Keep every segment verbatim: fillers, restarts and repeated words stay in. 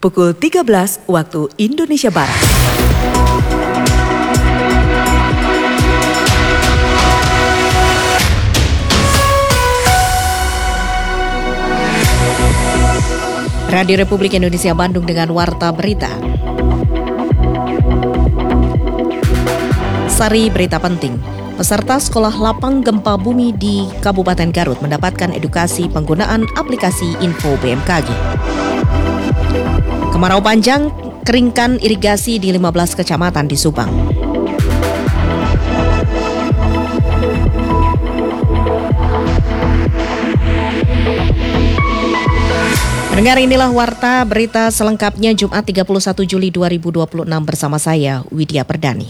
pukul tiga belas waktu Indonesia Barat. Radio Republik Indonesia Bandung dengan Warta Berita. Sari berita penting. Peserta sekolah lapang gempa bumi di Kabupaten Garut mendapatkan edukasi penggunaan aplikasi info B M K G. Kemarau panjang keringkan irigasi di lima belas kecamatan di Subang. Pendengar, inilah Warta Berita selengkapnya Jumat tiga puluh satu Juli dua ribu dua puluh enam bersama saya, Widya Perdani.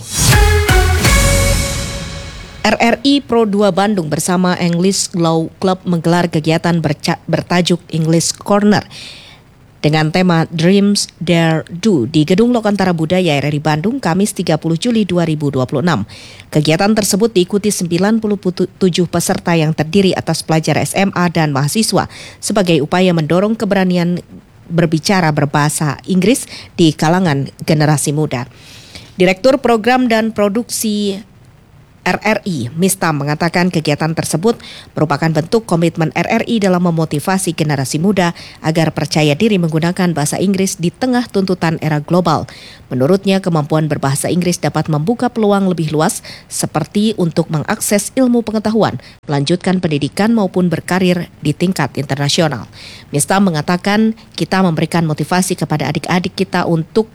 R R I Pro dua Bandung bersama English Law Club menggelar kegiatan berca- bertajuk English Corner dengan tema Dreams Dare Do di Gedung Lokantara Budaya R R I Bandung, Kamis tiga puluh Juli dua ribu dua puluh enam. Kegiatan tersebut diikuti sembilan puluh tujuh peserta yang terdiri atas pelajar S M A dan mahasiswa sebagai upaya mendorong keberanian berbicara berbahasa Inggris di kalangan generasi muda. Direktur Program dan Produksi R R I, Mistam, mengatakan kegiatan tersebut merupakan bentuk komitmen R R I dalam memotivasi generasi muda agar percaya diri menggunakan bahasa Inggris di tengah tuntutan era global. Menurutnya, kemampuan berbahasa Inggris dapat membuka peluang lebih luas seperti untuk mengakses ilmu pengetahuan, melanjutkan pendidikan maupun berkarir di tingkat internasional. Mistam mengatakan kita memberikan motivasi kepada adik-adik kita untuk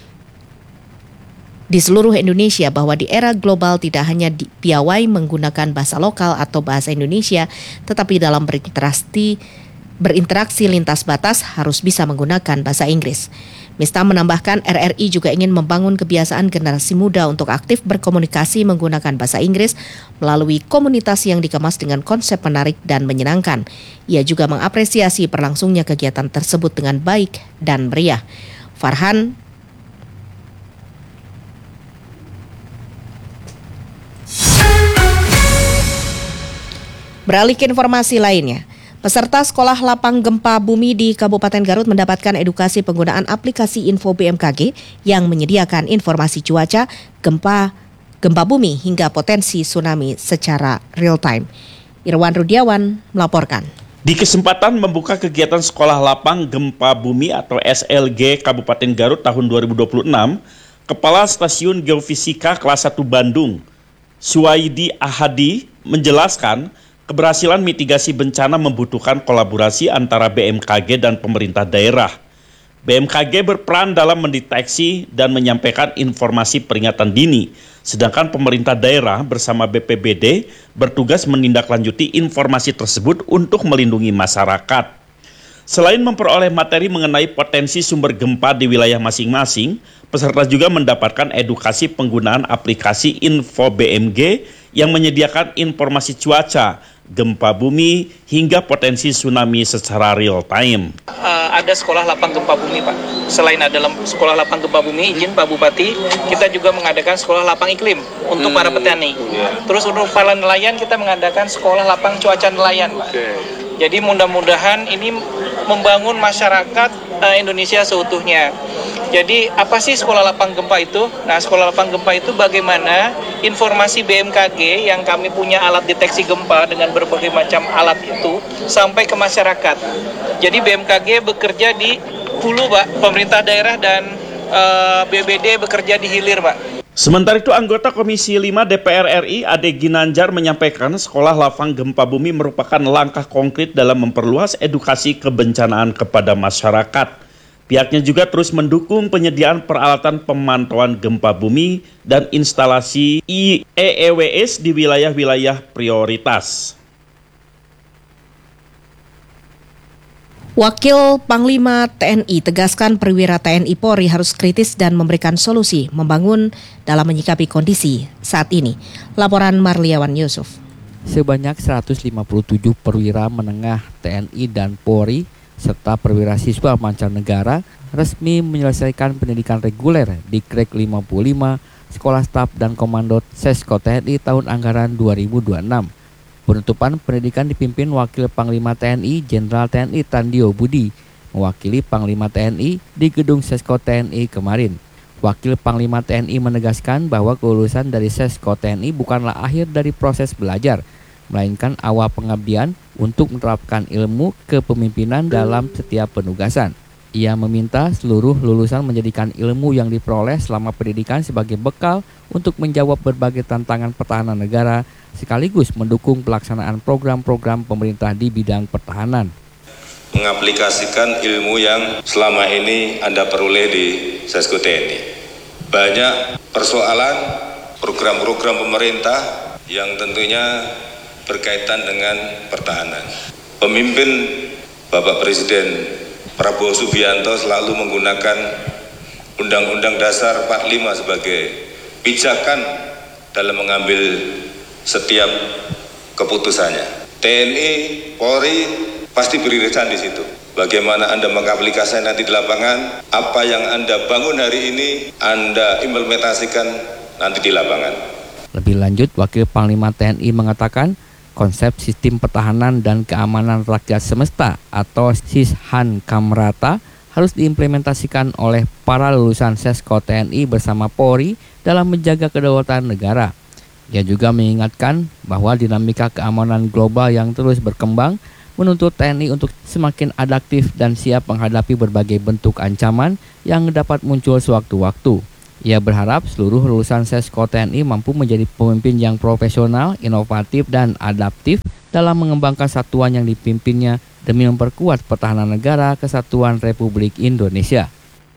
di seluruh Indonesia bahwa di era global tidak hanya piawai menggunakan bahasa lokal atau bahasa Indonesia, tetapi dalam berinteraksi, berinteraksi lintas batas harus bisa menggunakan bahasa Inggris. Mistam menambahkan R R I juga ingin membangun kebiasaan generasi muda untuk aktif berkomunikasi menggunakan bahasa Inggris melalui komunitas yang dikemas dengan konsep menarik dan menyenangkan. Ia juga mengapresiasi berlangsungnya kegiatan tersebut dengan baik dan meriah. Farhan Beralih ke informasi lainnya, peserta sekolah lapang gempa bumi di Kabupaten Garut mendapatkan edukasi penggunaan aplikasi info B M K G yang menyediakan informasi cuaca, gempa, gempa bumi hingga potensi tsunami secara real time. Irwan Rudiawan melaporkan. Di kesempatan membuka kegiatan sekolah lapang gempa bumi atau S L G Kabupaten Garut tahun dua ribu dua puluh enam, Kepala Stasiun Geofisika Kelas satu Bandung, Suwaidi Ahadi, menjelaskan keberhasilan mitigasi bencana membutuhkan kolaborasi antara B M K G dan pemerintah daerah. B M K G berperan dalam mendeteksi dan menyampaikan informasi peringatan dini, sedangkan pemerintah daerah bersama B P B D bertugas menindaklanjuti informasi tersebut untuk melindungi masyarakat. Selain memperoleh materi mengenai potensi sumber gempa di wilayah masing-masing, peserta juga mendapatkan edukasi penggunaan aplikasi Info B M G yang menyediakan informasi cuaca, gempa bumi, hingga potensi tsunami secara real time. Uh, ada sekolah lapang gempa bumi, Pak. Selain ada sekolah lapang gempa bumi, izin Pak Bupati, kita juga mengadakan sekolah lapang iklim untuk hmm. para petani. Yeah. Terus untuk para nelayan kita mengadakan sekolah lapang cuaca nelayan, Pak. Okay. Jadi mudah-mudahan ini membangun masyarakat uh, Indonesia seutuhnya. Jadi apa sih sekolah lapang gempa itu? Nah, sekolah lapang gempa itu bagaimana informasi B M K G yang kami punya alat deteksi gempa dengan berbagai macam alat itu sampai ke masyarakat. Jadi B M K G bekerja di hulu, Pak, pemerintah daerah dan uh, B B D bekerja di hilir, Pak. Sementara itu, anggota Komisi lima D P R R I Ade Ginanjar menyampaikan sekolah lapang gempa bumi merupakan langkah konkret dalam memperluas edukasi kebencanaan kepada masyarakat. Pihaknya juga terus mendukung penyediaan peralatan pemantauan gempa bumi dan instalasi E E W S di wilayah-wilayah prioritas. Wakil Panglima T N I tegaskan perwira T N I Polri harus kritis dan memberikan solusi membangun dalam menyikapi kondisi saat ini. Laporan Marliawan Yusuf. Sebanyak seratus lima puluh tujuh perwira menengah T N I dan Polri serta perwira siswa mancanegara resmi menyelesaikan pendidikan reguler di K R E K lima puluh lima Sekolah Staf dan Komando Sesko T N I tahun anggaran dua ribu dua puluh enam. Penutupan pendidikan dipimpin Wakil Panglima T N I Jenderal T N I Tandio Budi mewakili Panglima T N I di Gedung Sesko T N I kemarin. Wakil Panglima T N I menegaskan bahwa kelulusan dari Sesko T N I bukanlah akhir dari proses belajar, melainkan awal pengabdian untuk menerapkan ilmu kepemimpinan dalam setiap penugasan. Ia meminta seluruh lulusan menjadikan ilmu yang diperoleh selama pendidikan sebagai bekal untuk menjawab berbagai tantangan pertahanan negara, sekaligus mendukung pelaksanaan program-program pemerintah di bidang pertahanan. Mengaplikasikan ilmu yang selama ini Anda peroleh di Sesko T N I. Banyak persoalan, program-program pemerintah yang tentunya berkaitan dengan pertahanan. Pemimpin Bapak Presiden Prabowo Subianto selalu menggunakan Undang-Undang Dasar empat puluh lima sebagai pijakan dalam mengambil setiap keputusannya. T N I, Polri pasti beririsan di situ. Bagaimana Anda mengaplikasikan nanti di lapangan, apa yang Anda bangun hari ini, Anda implementasikan nanti di lapangan. Lebih lanjut, Wakil Panglima T N I mengatakan, konsep sistem pertahanan dan keamanan rakyat semesta atau Sishan Kamrata harus diimplementasikan oleh para lulusan Sesko T N I bersama Polri dalam menjaga kedaulatan negara. Ia juga mengingatkan bahwa dinamika keamanan global yang terus berkembang menuntut T N I untuk semakin adaptif dan siap menghadapi berbagai bentuk ancaman yang dapat muncul sewaktu-waktu. Ia berharap seluruh lulusan Sesko T N I mampu menjadi pemimpin yang profesional, inovatif, dan adaptif dalam mengembangkan satuan yang dipimpinnya demi memperkuat pertahanan negara Kesatuan Republik Indonesia.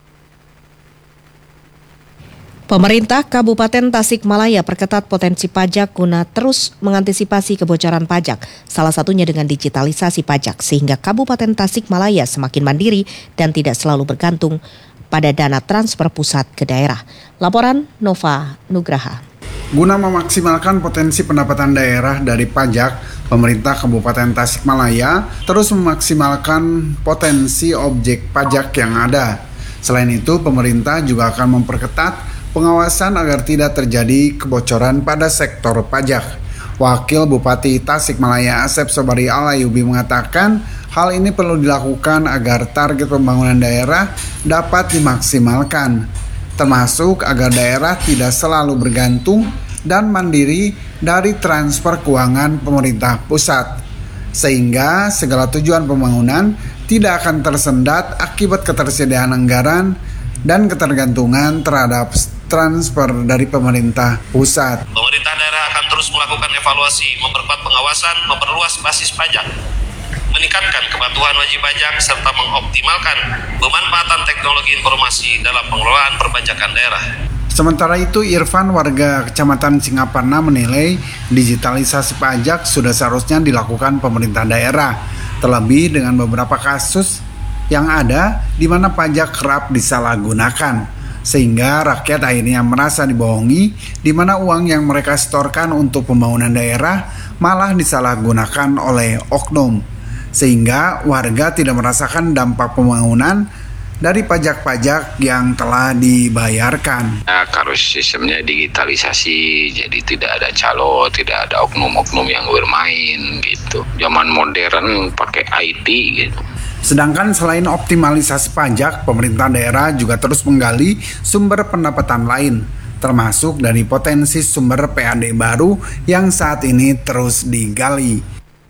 Pemerintah Kabupaten Tasikmalaya perketat potensi pajak guna terus mengantisipasi kebocoran pajak, salah satunya dengan digitalisasi pajak, sehingga Kabupaten Tasikmalaya semakin mandiri dan tidak selalu bergantung pada dana transfer pusat ke daerah. Laporan Nova Nugraha. Guna memaksimalkan potensi pendapatan daerah dari pajak, pemerintah Kabupaten Tasikmalaya terus memaksimalkan potensi objek pajak yang ada. Selain itu, pemerintah juga akan memperketat pengawasan agar tidak terjadi kebocoran pada sektor pajak. Wakil Bupati Tasikmalaya Asep Sobari Alayubi mengatakan hal ini perlu dilakukan agar target pembangunan daerah dapat dimaksimalkan, termasuk agar daerah tidak selalu bergantung dan mandiri dari transfer keuangan pemerintah pusat, sehingga segala tujuan pembangunan tidak akan tersendat akibat ketersediaan anggaran dan ketergantungan terhadap transfer dari pemerintah pusat. Pemerintah daerah akan terus melakukan evaluasi, memperkuat pengawasan, memperluas basis pajak, meningkatkan kepatuhan wajib pajak, serta mengoptimalkan pemanfaatan teknologi informasi dalam pengelolaan perpajakan daerah. Sementara itu, Irfan, warga Kecamatan Singaparna, menilai digitalisasi pajak sudah seharusnya dilakukan pemerintah daerah, terlebih dengan beberapa kasus yang ada di mana pajak kerap disalahgunakan, sehingga rakyat akhirnya merasa dibohongi, di mana uang yang mereka setorkan untuk pembangunan daerah malah disalahgunakan oleh oknum, sehingga warga tidak merasakan dampak pembangunan dari pajak-pajak yang telah dibayarkan. Nah, kalau sistemnya digitalisasi, jadi tidak ada calo, tidak ada oknum-oknum yang bermain gitu. Zaman modern pakai I T gitu. Sedangkan selain optimalisasi pajak, pemerintah daerah juga terus menggali sumber pendapatan lain, termasuk dari potensi sumber P A D baru yang saat ini terus digali.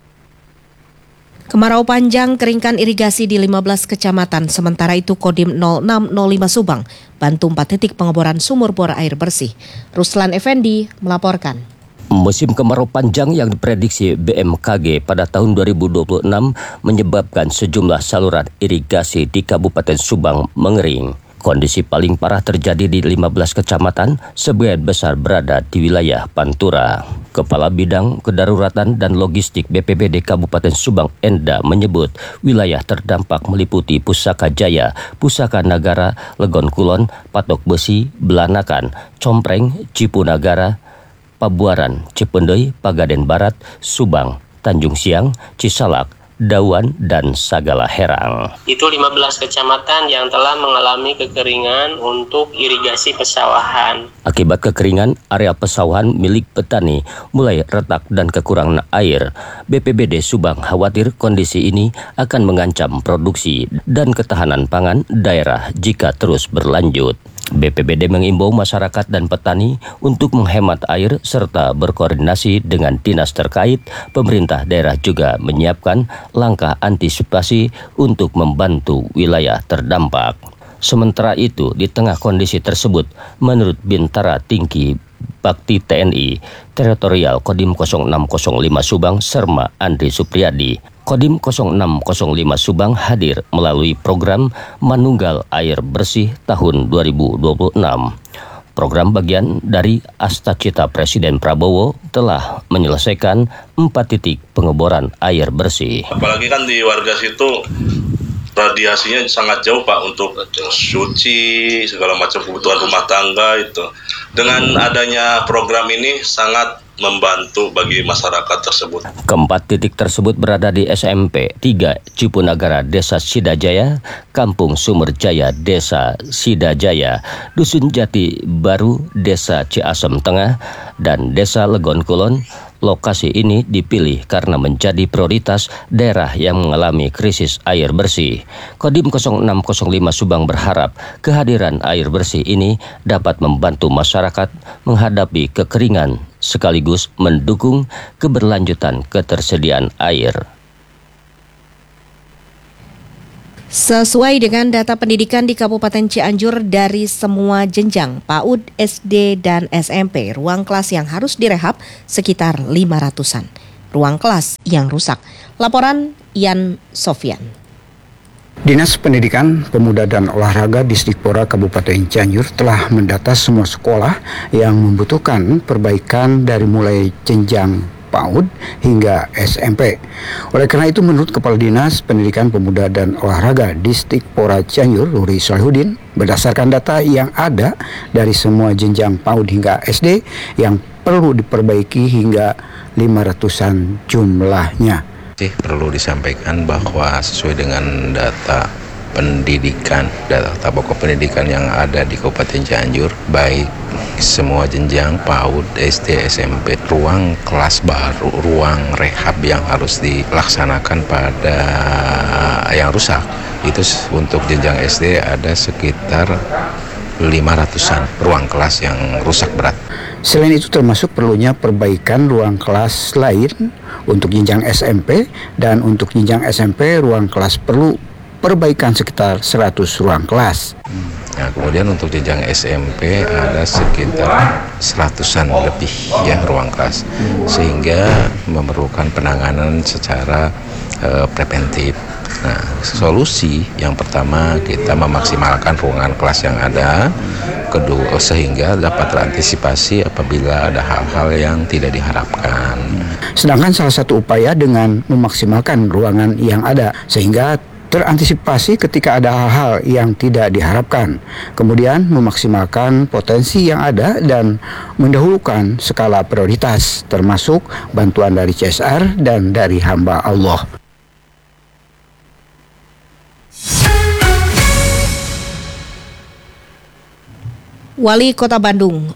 Kemarau panjang keringkan irigasi di lima belas kecamatan, sementara itu Kodim nol enam nol lima Subang bantu empat titik pengeboran sumur bor air bersih. Ruslan Effendi melaporkan. Musim kemarau panjang yang diprediksi B M K G pada tahun dua ribu dua puluh enam menyebabkan sejumlah saluran irigasi di Kabupaten Subang mengering. Kondisi paling parah terjadi di lima belas kecamatan, sebagian besar berada di wilayah Pantura. Kepala Bidang Kedaruratan dan Logistik B P B D Kabupaten Subang Enda menyebut wilayah terdampak meliputi Pusaka Jaya, Pusaka Nagara, Legon Kulon, Patok Besi, Belanakan, Compreng, Cipunagara, Pabuaran, Cipendei, Pagaden Barat, Subang, Tanjung Siang, Cisalak, Dawan, dan Sagala Herang. Itu lima belas kecamatan yang telah mengalami kekeringan untuk irigasi pesawahan. Akibat kekeringan, area pesawahan milik petani mulai retak dan kekurangan air. B P B D Subang khawatir kondisi ini akan mengancam produksi dan ketahanan pangan daerah jika terus berlanjut. B P B D mengimbau masyarakat dan petani untuk menghemat air serta berkoordinasi dengan dinas terkait. Pemerintah daerah juga menyiapkan langkah antisipasi untuk membantu wilayah terdampak. Sementara itu, di tengah kondisi tersebut, menurut Bintara Tingki Bakti T N I, Teritorial Kodim nol enam nol lima Subang, Serma Andri Supriyadi, Kodim nol enam nol lima Subang hadir melalui program Manunggal Air Bersih tahun dua ribu dua puluh enam. Program bagian dari Astacita Presiden Prabowo telah menyelesaikan empat titik pengeboran air bersih. Apalagi kan di warga situ radiasinya sangat jauh Pak untuk suci, segala macam kebutuhan rumah tangga itu. Dengan adanya program ini sangat membantu bagi masyarakat tersebut. Keempat titik tersebut berada di S M P tiga Cipunagara Desa Sidajaya, Kampung Sumberjaya Desa Sidajaya, Dusun Jati Baru Desa Ciasem Tengah, dan Desa Legon Kulon. Lokasi ini dipilih karena menjadi prioritas daerah yang mengalami krisis air bersih. Kodim nol enam nol lima Subang berharap kehadiran air bersih ini dapat membantu masyarakat menghadapi kekeringan sekaligus mendukung keberlanjutan ketersediaan air. Sesuai dengan data pendidikan di Kabupaten Cianjur, dari semua jenjang P A U D, S D, dan S M P, ruang kelas yang harus direhab sekitar lima ratusan. Ruang kelas yang rusak. Laporan Ian Sofyan. Dinas Pendidikan, Pemuda dan Olahraga Disdikpora Kabupaten Cianjur telah mendata semua sekolah yang membutuhkan perbaikan dari mulai jenjang P A U D hingga S M P. Oleh karena itu, menurut Kepala Dinas Pendidikan Pemuda dan Olahraga Disdikpora Cianjur, Ruri Solihudin, berdasarkan data yang ada dari semua jenjang P A U D hingga S D yang perlu diperbaiki hingga lima ratusan jumlahnya. Perlu disampaikan bahwa sesuai dengan data pendidikan, data pokok pendidikan yang ada di Kabupaten Cianjur, baik semua jenjang P A U D, S D, S M P, ruang kelas baru, ruang rehab yang harus dilaksanakan pada yang rusak, itu untuk jenjang S D ada sekitar lima ratusan ruang kelas yang rusak berat. Selain itu termasuk perlunya perbaikan ruang kelas lain untuk jenjang S M P, dan untuk jenjang S M P ruang kelas perlu perbaikan sekitar seratus ruang kelas. Nah, kemudian untuk jenjang S M P ada sekitar seratusan lebih ya ruang kelas, sehingga memerlukan penanganan secara uh, preventif. Nah, solusi yang pertama kita memaksimalkan ruangan kelas yang ada, kedua sehingga dapat terantisipasi apabila ada hal-hal yang tidak diharapkan. Sedangkan salah satu upaya dengan memaksimalkan ruangan yang ada sehingga terantisipasi ketika ada hal-hal yang tidak diharapkan. Kemudian memaksimalkan potensi yang ada dan mendahulukan skala prioritas, termasuk bantuan dari C S R dan dari hamba Allah. Wali Kota Bandung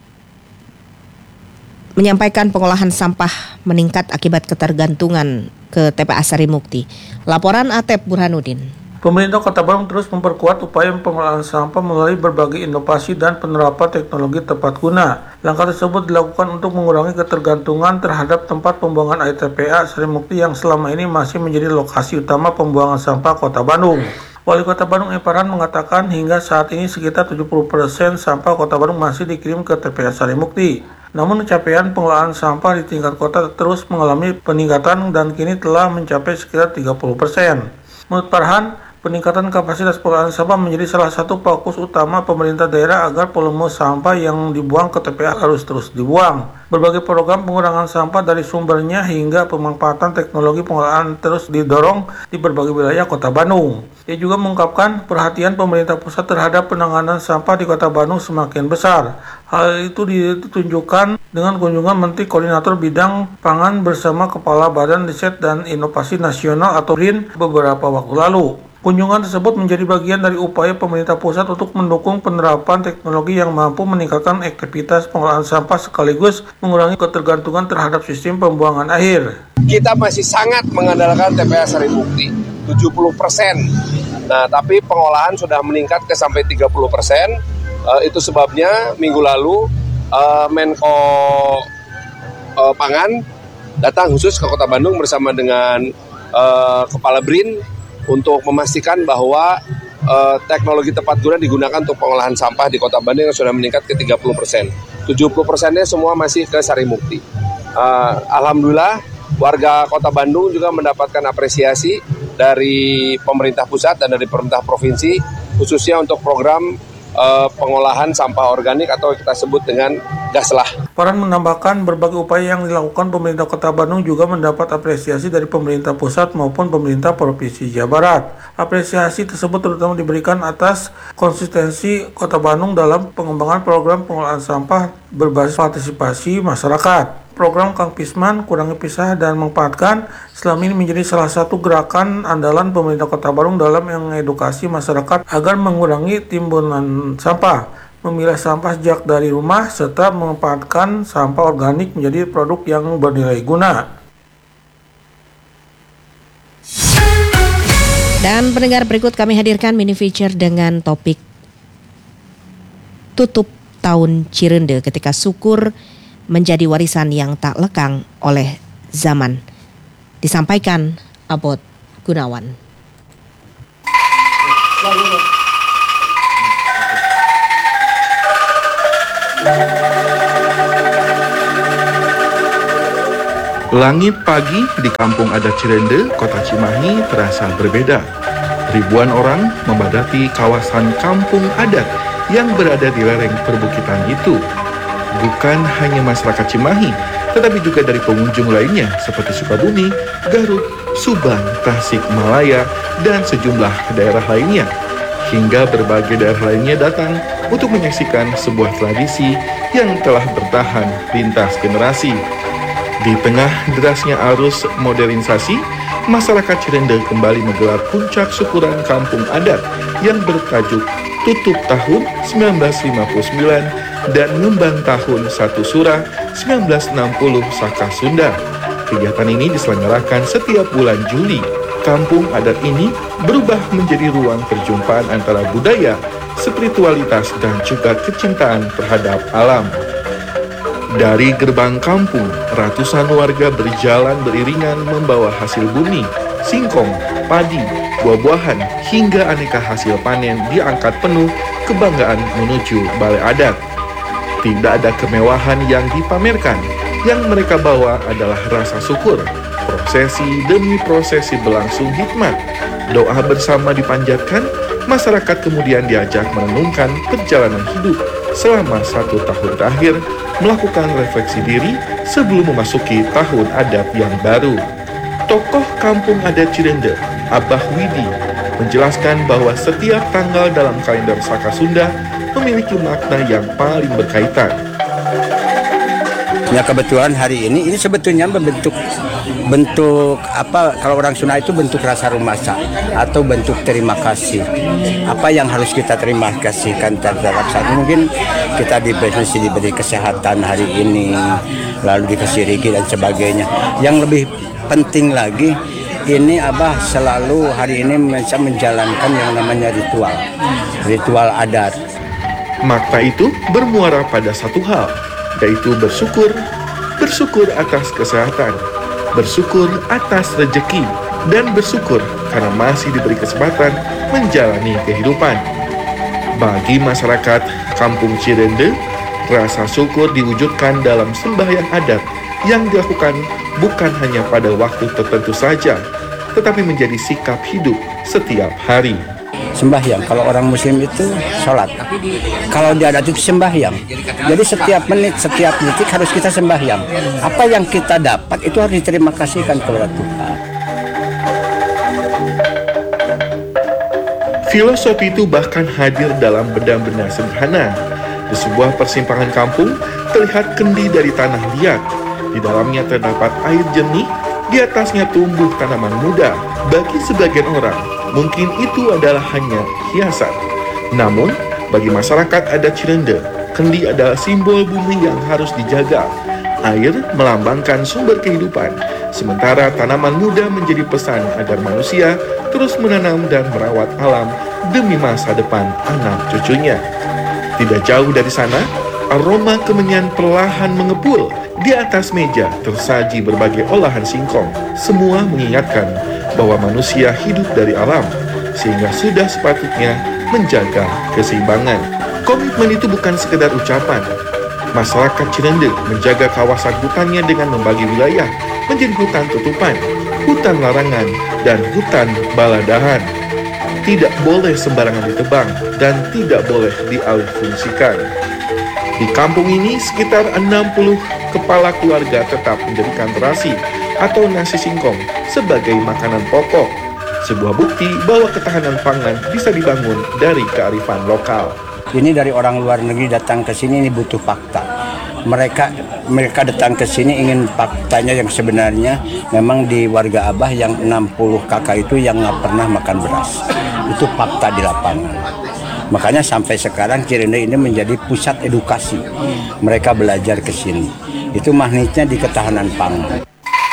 menyampaikan pengolahan sampah meningkat akibat ketergantungan ke T P A Sarimukti. Laporan Atep Burhanuddin. Pemerintah Kota Bandung terus memperkuat upaya pengolahan sampah melalui berbagai inovasi dan penerapan teknologi tepat guna. Langkah tersebut dilakukan untuk mengurangi ketergantungan terhadap tempat pembuangan air T P A Sarimukti yang selama ini masih menjadi lokasi utama pembuangan sampah Kota Bandung. Wali Kota Bandung Eparan mengatakan hingga saat ini sekitar tujuh puluh persen sampah Kota Bandung masih dikirim ke T P A Sarimukti. Namun capaian pengelolaan sampah di tingkat kota terus mengalami peningkatan dan kini telah mencapai sekitar tiga puluh persen. Menurut Farhan, peningkatan kapasitas pengelolaan sampah menjadi salah satu fokus utama pemerintah daerah agar volume sampah yang dibuang ke T P A harus terus dibuang. Berbagai program pengurangan sampah dari sumbernya hingga pemanfaatan teknologi pengelolaan terus didorong di berbagai wilayah Kota Bandung. Ia juga mengungkapkan perhatian pemerintah pusat terhadap penanganan sampah di Kota Bandung semakin besar. Hal itu ditunjukkan dengan kunjungan Menteri Koordinator Bidang Pangan bersama Kepala Badan Riset dan Inovasi Nasional atau B R I N beberapa waktu lalu. Kunjungan tersebut menjadi bagian dari upaya pemerintah pusat untuk mendukung penerapan teknologi yang mampu meningkatkan aktivitas pengolahan sampah sekaligus mengurangi ketergantungan terhadap sistem pembuangan akhir. Kita masih sangat mengandalkan T P S Sarimukti, tujuh puluh persen. Nah, tapi pengolahan sudah meningkat ke sampai tiga puluh persen. Uh, itu sebabnya minggu lalu uh, Menko uh, Pangan datang khusus ke Kota Bandung bersama dengan uh, Kepala B R I N untuk memastikan bahwa uh, teknologi tepat guna digunakan untuk pengolahan sampah di Kota Bandung yang sudah meningkat ke tiga puluh persen. tujuh puluh persennya semua masih ke Sarimukti. Uh, Alhamdulillah warga Kota Bandung juga mendapatkan apresiasi dari pemerintah pusat dan dari pemerintah provinsi khususnya untuk program Uh, pengolahan sampah organik atau kita sebut dengan Gaslah. Paran menambahkan berbagai upaya yang dilakukan pemerintah Kota Bandung juga mendapat apresiasi dari pemerintah pusat maupun pemerintah Provinsi Jawa Barat. Apresiasi tersebut terutama diberikan atas konsistensi Kota Bandung dalam pengembangan program pengolahan sampah berbasis partisipasi masyarakat. Program Kang Pisman, Kurangi Pisah dan Manfaatkan selama ini menjadi salah satu gerakan andalan pemerintah Kota Bandung dalam mengedukasi masyarakat agar mengurangi timbunan sampah, memilah sampah sejak dari rumah, serta memanfaatkan sampah organik menjadi produk yang bernilai guna. Dan pendengar, berikut kami hadirkan mini feature dengan topik Tutup Tahun Cirende ketika syukur menjadi warisan yang tak lekang oleh zaman. Disampaikan Abot Gunawan. Langit pagi di kampung adat Cirende, Kota Cimahi terasa berbeda. Ribuan orang memadati kawasan kampung adat yang berada di lereng perbukitan itu. Bukan hanya masyarakat Cimahi, tetapi juga dari pengunjung lainnya seperti Sukabumi, Garut, Subang, Tasikmalaya, dan sejumlah daerah lainnya. Hingga berbagai daerah lainnya datang untuk menyaksikan sebuah tradisi yang telah bertahan lintas generasi. Di tengah derasnya arus modernisasi, masyarakat Cirende kembali menggelar puncak syukuran kampung adat yang bertajuk Tutup Tahun seribu sembilan ratus lima puluh sembilan dan Ngembang Tahun Satu Sura seribu sembilan ratus enam puluh Saka Sunda. Kegiatan ini diselenggarakan setiap bulan Juli. Kampung adat ini berubah menjadi ruang perjumpaan antara budaya, spiritualitas, dan juga kecintaan terhadap alam. Dari gerbang kampung, ratusan warga berjalan beriringan membawa hasil bumi, singkong, padi, buah-buahan, hingga aneka hasil panen diangkat penuh kebanggaan menuju balai adat. Tidak ada kemewahan yang dipamerkan, yang mereka bawa adalah rasa syukur. Prosesi demi prosesi berlangsung hikmat. Doa bersama dipanjatkan, masyarakat kemudian diajak merenungkan perjalanan hidup selama satu tahun terakhir, melakukan refleksi diri sebelum memasuki tahun adat yang baru. Tokoh kampung adat Cirende, Abah Widi, menjelaskan bahwa setiap tanggal dalam kalender Saka Sunda memiliki makna yang paling berkaitan. Ya kebetulan hari ini ini sebetulnya bentuk bentuk apa kalau orang Sunda itu bentuk rasa rumasa atau bentuk terima kasih. Apa yang harus kita terima kasihkan terhadap satu, mungkin kita diberi diberi kesehatan hari ini, lalu dikasih rezeki dan sebagainya. Yang lebih penting lagi, ini Abah selalu hari ini bisa menjalankan yang namanya ritual, ritual adat. Makna itu bermuara pada satu hal, yaitu bersyukur, bersyukur atas kesehatan, bersyukur atas rezeki, dan bersyukur karena masih diberi kesempatan menjalani kehidupan. Bagi masyarakat kampung Cirende, rasa syukur diwujudkan dalam sembahyang adat yang dilakukan bukan hanya pada waktu tertentu saja, tetapi menjadi sikap hidup setiap hari. Sembahyang, kalau orang muslim itu sholat, kalau di adat itu sembahyang. Jadi setiap menit, setiap detik harus kita sembahyang. Apa yang kita dapat itu harus diterima kasihkan kepada Tuhan. Filosofi itu bahkan hadir dalam benda-benda sederhana, Di sebuah persimpangan kampung, terlihat kendi dari tanah liat. Di dalamnya terdapat air jernih, di atasnya tumbuh tanaman muda. Bagi sebagian orang, mungkin itu adalah hanya hiasan. Namun, bagi masyarakat adat Cirende, kendi adalah simbol bumi yang harus dijaga. Air melambangkan sumber kehidupan, sementara tanaman muda menjadi pesan agar manusia terus menanam dan merawat alam demi masa depan anak cucunya. Tidak jauh dari sana, aroma kemenyan perlahan mengepul. Di atas meja tersaji berbagai olahan singkong. Semua mengingatkan bahwa manusia hidup dari alam, sehingga sudah sepatutnya menjaga keseimbangan. Komitmen itu bukan sekedar ucapan. Masyarakat Cirende menjaga kawasan hutannya dengan membagi wilayah menjadi hutan tutupan, hutan larangan, dan hutan baladahan. Tidak boleh sembarangan ditebang dan tidak boleh dialihfungsikan. Di kampung ini sekitar enam puluh kepala keluarga tetap menjadikan terasi atau nasi singkong sebagai makanan pokok. Sebuah bukti bahwa ketahanan pangan bisa dibangun dari kearifan lokal. Ini dari orang luar negeri datang ke sini ini butuh fakta. Mereka mereka datang ke sini ingin faktanya yang sebenarnya memang di warga Abah yang enam puluh kakak itu yang nggak pernah makan beras. Itu fakta di lapangan. Makanya sampai sekarang Cirende ini menjadi pusat edukasi. Mereka belajar ke sini. Itu magnetnya di ketahanan pangan.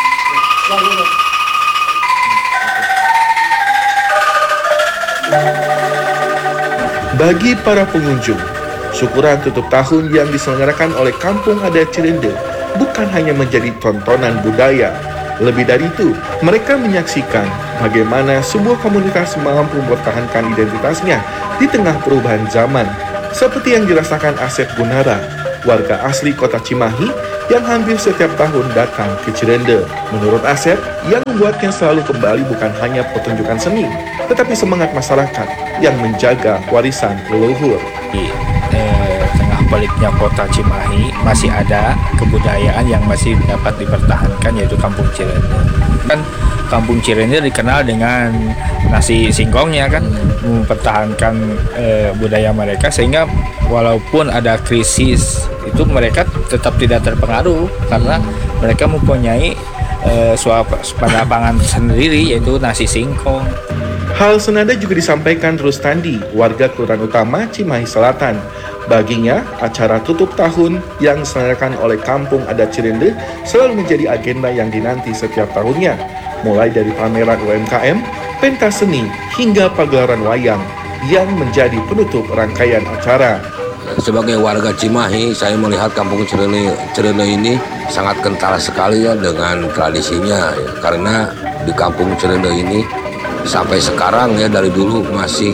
Bagi para pengunjung, syukuran tutup tahun yang diselenggarakan oleh Kampung Adat Cirende bukan hanya menjadi tontonan budaya. Lebih dari itu, mereka menyaksikan bagaimana sebuah komunitas mampu mempertahankan identitasnya di tengah perubahan zaman, seperti yang dirasakan Asep Gunara, warga asli kota Cimahi yang hampir setiap tahun datang ke Cirende. Menurut Asep, yang membuatnya selalu kembali bukan hanya pertunjukan seni, tetapi semangat masyarakat yang menjaga warisan leluhur. Di eh, tengah peliknya kota Cimahi masih ada kebudayaan yang masih dapat dipertahankan, yaitu Kampung Cirende. Kan Kampung Cirende dikenal dengan nasi singkongnya kan, mempertahankan eh, budaya mereka, sehingga walaupun ada krisis itu mereka tetap tidak terpengaruh karena mereka mempunyai eh, suap pangan sendiri, yaitu nasi singkong. Hal senada juga disampaikan Rustandi, warga Kelurahan Utama Cimahi Selatan. Baginya, acara tutup tahun yang diselenggarakan oleh Kampung Adat Cirende selalu menjadi agenda yang dinanti setiap tahunnya, mulai dari pameran U M K M, pentas seni, hingga pagelaran wayang yang menjadi penutup rangkaian acara. Sebagai warga Cimahi, saya melihat Kampung Cirende, Cirende ini sangat kental sekali ya dengan tradisinya, ya. Karena di Kampung Cirende ini sampai sekarang ya, dari dulu masih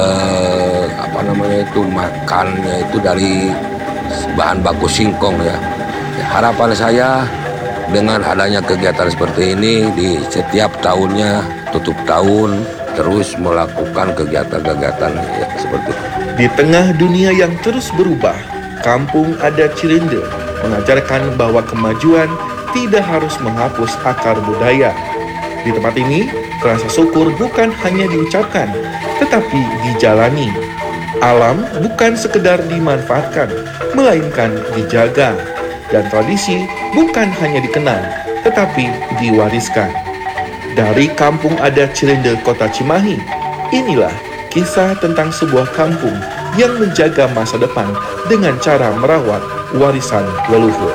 eh, apa namanya itu makannya itu dari bahan baku singkong ya. Harapan saya dengan adanya kegiatan seperti ini di setiap tahunnya tutup tahun terus melakukan kegiatan-kegiatan ya, seperti itu. Di tengah dunia yang terus berubah, Kampung Adat Cirende mengajarkan bahwa kemajuan tidak harus menghapus akar budaya. Di tempat ini, rasa syukur bukan hanya diucapkan, tetapi dijalani. Alam bukan sekedar dimanfaatkan, melainkan dijaga. Dan tradisi bukan hanya dikenal, tetapi diwariskan. Dari Kampung Adat Cirende, Kota Cimahi, inilah kisah tentang sebuah kampung yang menjaga masa depan dengan cara merawat warisan leluhur.